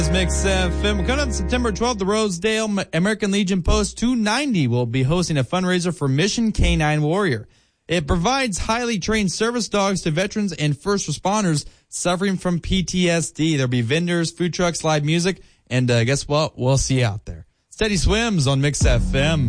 Mix FM. Coming up September 12th, the Rosedale American Legion Post 290 will be hosting a fundraiser for Mission Canine Warrior. It provides highly trained service dogs to veterans and first responders suffering from PTSD. There'll be vendors, food trucks, live music, and guess what? We'll see you out there. Steady Swims on Mix FM.